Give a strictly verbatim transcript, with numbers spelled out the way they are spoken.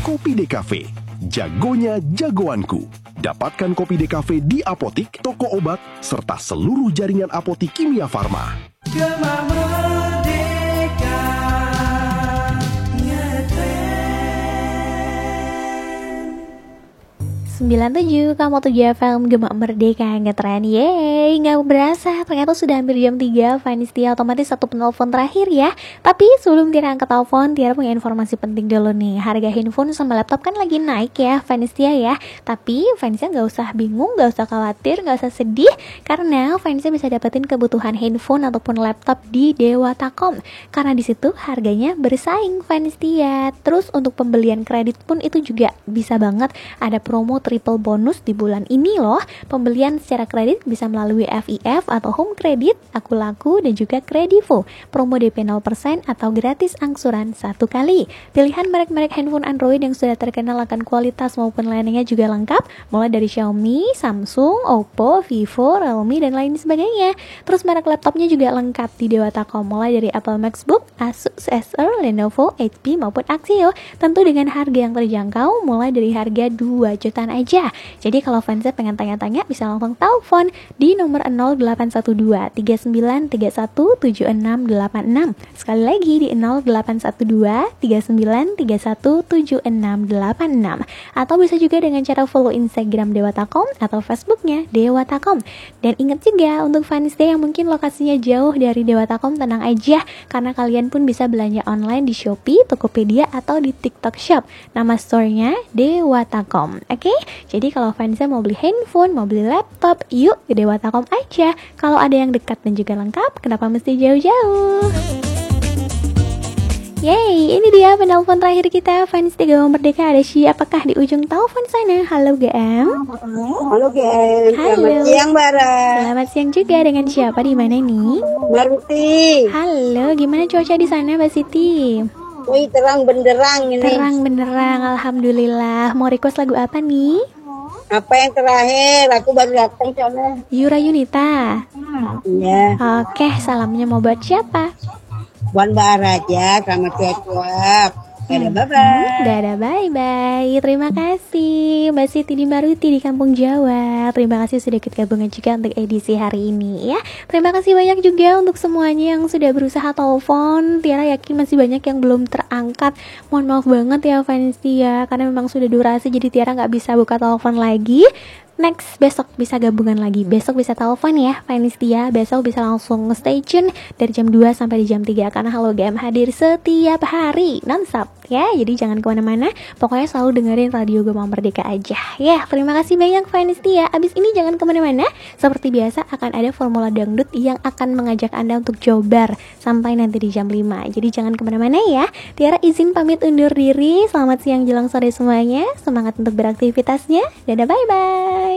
Kopi D Cafe, jagonya jagoanku. Dapatkan Kopi D Cafe di apotik, toko obat, serta seluruh jaringan apotik Kimia Farma. Gema Merdeka, sembilan puluh tujuh koma tujuh F M Gema Merdeka ngetren. Yeay, gak berasa ternyata sudah hampir jam tiga. Fani Setia otomatis satu penelpon terakhir ya. Tapi sebelum Tiara angkat telepon, Tiara punya informasi penting dulu nih. Harga handphone sama laptop kan lagi naik ya Fani Setia ya. Tapi Fani Setia gak usah bingung, gak usah khawatir, gak usah sedih, karena Fani Setia bisa dapetin kebutuhan handphone ataupun laptop di Dewatakom. Karena di situ harganya bersaing Fani Setia. Terus untuk pembelian kredit pun itu juga bisa banget. Ada promo triple bonus di bulan ini loh. Pembelian secara kredit bisa melalui F I F atau Home Credit, Aku Laku, dan juga Kredivo. Promo D P nol persen atau gratis angsuran satu kali. Pilihan merek-merek handphone Android yang sudah terkenal akan kualitas maupun layanannya juga lengkap, mulai dari Xiaomi, Samsung, Oppo, Vivo, Realme, dan lain sebagainya. Terus merek laptopnya juga lengkap di Dewatakom, mulai dari Apple MacBook, Asus, Acer, Lenovo, H P, maupun Axio. Tentu dengan harga yang terjangkau, mulai dari harga dua jutaan aja. Jadi kalau fansnya pengen tanya-tanya bisa langsung telepon di nomor nol delapan satu dua tiga sembilan tiga satu tujuh enam delapan enam. Sekali lagi di nol delapan satu dua tiga sembilan tiga satu tujuh enam delapan enam. Atau bisa juga dengan cara follow Instagram Dewatakom atau Facebooknya Dewatakom. Dan ingat juga untuk fans yang mungkin lokasinya jauh dari Dewatakom, tenang aja karena kalian pun bisa belanja online di Shopee, Tokopedia, atau di TikTok Shop. Nama store-nya Dewatakom. Oke? Okay? Jadi kalau fansnya mau beli handphone, mau beli laptop, yuk ke Dewatakom aja. Kalau ada yang dekat dan juga lengkap, kenapa mesti jauh-jauh? Yeay, ini dia penelpon terakhir kita. Fans Tiga Merdeka, ada siapakah di ujung telepon sana? Halo G M. Halo G M. Halo. Selamat siang Bara. Selamat siang juga, dengan siapa di mana nih? Maruti. Halo, gimana cuaca di sana Mbak Siti? Wih, terang benderang ini. Terang benderang, alhamdulillah. Mau request lagu apa nih? Apa yang terakhir? Aku baru datang soalnya. Yura Yunita. Iya. Oke, salamnya mau buat siapa? Buat Bara aja, sama cuap-cuap. Dadah, bye-bye. Dadah, bye-bye. Terima kasih Mbak Siti di Maruti di Kampung Jawa. Terima kasih sudah ikut gabungan juga untuk edisi hari ini ya. Terima kasih banyak juga untuk semuanya yang sudah berusaha telepon. Tiara yakin masih banyak yang belum terangkat. Mohon maaf banget ya fans Tia, karena memang sudah durasi jadi Tiara nggak bisa buka telepon lagi. Next, besok bisa gabungan lagi. Besok bisa telepon ya Fani Setia. Besok bisa langsung stay tune dari jam dua sampai di jam tiga, karena Halo G M hadir setiap hari non-stop ya. Jadi jangan kemana-mana, pokoknya selalu dengerin Radio Gema Merdeka aja ya. Terima kasih banyak Fani Setia. Abis ini jangan kemana-mana, seperti biasa akan ada Formula Dangdut yang akan mengajak Anda untuk jobar sampai nanti di jam lima. Jadi jangan kemana-mana ya. Tiara izin pamit undur diri. Selamat siang jelang sore semuanya. Semangat untuk beraktivitasnya. Dadah, bye-bye.